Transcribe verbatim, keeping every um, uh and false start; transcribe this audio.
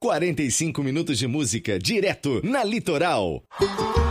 quarenta e cinco minutos de música direto na Litoral.